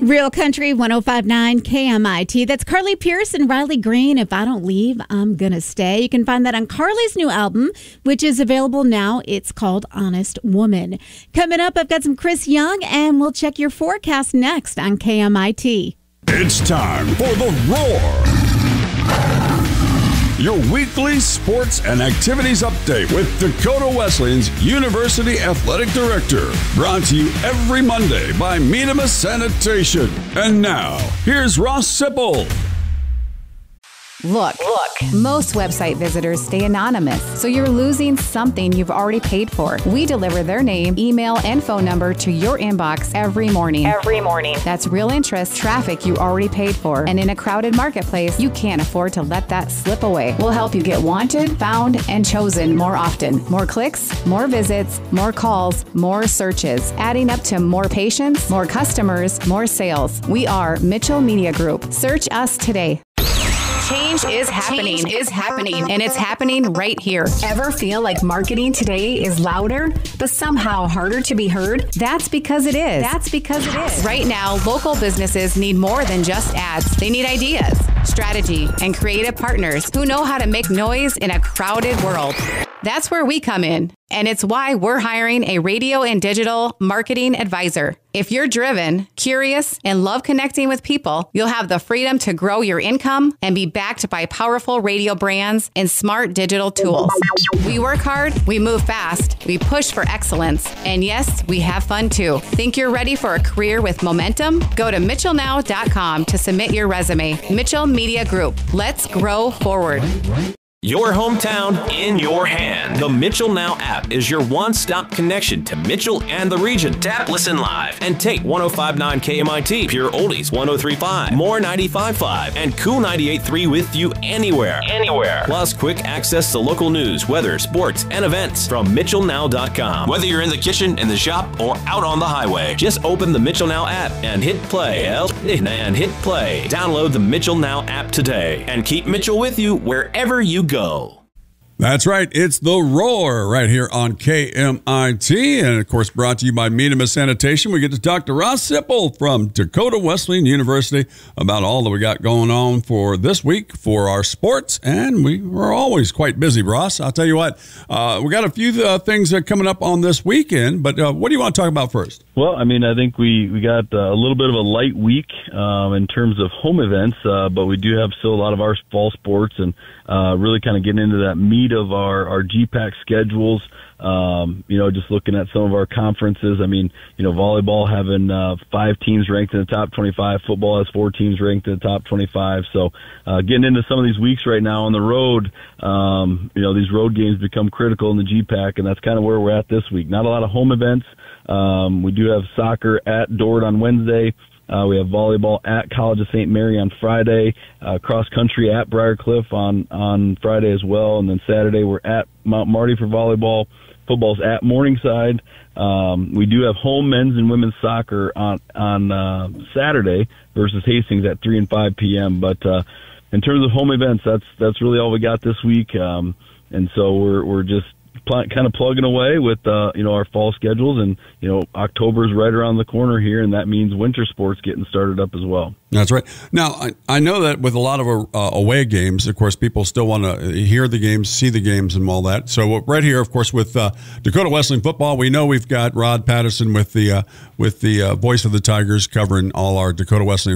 Real Country 105.9 KMIT. That's Carly Pierce and Riley Green. If I don't leave, I'm gonna stay. You can find that on Carly's new album, which is available now. It's called Honest Woman. Coming up, I've got some Chris Young, and we'll check your forecast next on KMIT. It's time for The Roar, your weekly sports and activities update with Dakota Wesleyan's University Athletic Director. Brought to you every Monday by Minima Sanitation. And now, here's Ross Sipple. Look, most website visitors stay anonymous, so you're losing something you've already paid for. We deliver their name, email, and phone number to your inbox every morning. That's real interest, traffic you already paid for. And in a crowded marketplace, you can't afford to let that slip away. We'll help you get wanted, found, and chosen more often. More clicks, more visits, more calls, more searches, adding up to more patients, more customers, more sales. We are Mitchell Media Group. Search us today. Change is happening, and it's happening right here. Ever feel like marketing today is louder, but somehow harder to be heard? That's because it is. Right now, local businesses need more than just ads. They need ideas, strategy, and creative partners who know how to make noise in a crowded world. That's where we come in, and it's why we're hiring a radio and digital marketing advisor. If you're driven, curious, and love connecting with people, you'll have the freedom to grow your income and be backed by powerful radio brands and smart digital tools. We work hard, we move fast, we push for excellence, and yes, we have fun too. Think you're ready for a career with momentum? Go to mitchellnow.com to submit your resume. Mitchell Media Group. Let's grow forward. Your hometown in your hand. The Mitchell Now app is your one-stop connection to Mitchell and the region. Tap, listen live, and take 105.9 KMIT, Pure Oldies 103.5, More 95.5, and Cool 98.3 with you anywhere. Plus, quick access to local news, weather, sports, and events from MitchellNow.com. Whether you're in the kitchen, in the shop, or out on the highway, just open the Mitchell Now app and hit play. Download the Mitchell Now app today and keep Mitchell with you wherever you go. That's right. It's The Roar right here on KMIT. And, of course, brought to you by Minima Sanitation. We get to talk to Ross Sipple from Dakota Wesleyan University about all that we got going on for this week for our sports. And we're always quite busy, Ross. I'll tell you what, we got a few things coming up on this weekend. But what do you want to talk about first? Well, I mean, I think we got a little bit of a light week in terms of home events, but we do have still a lot of our fall sports and really kind of getting into that meat of our GPAC schedules. Just looking at some of our conferences. I mean, volleyball having 5 teams ranked in the top 25. Football has 4 teams ranked in the top 25. So getting into some of these weeks right now on the road, these road games become critical in the GPAC, and that's kind of where we're at this week. Not a lot of home events. We do have soccer at Dordt on Wednesday. We have volleyball at College of St. Mary on Friday, cross country at Briarcliff on Friday as well, and then Saturday we're at Mount Marty for volleyball. Football's at Morningside. We do have home men's and women's soccer on Saturday versus Hastings at 3 and 5 p.m. But in terms of home events, that's really all we got this week, and so we're just kind of plugging away with our fall schedules, and October's right around the corner here, and that means winter sports getting started up as well. That's right. Now, I know that with a lot of away games, of course, people still want to hear the games, see the games, and all that. So right here, of course, with Dakota Wesleyan football, we know we've got Rod Patterson with the voice of the Tigers covering all our Dakota Wesleyan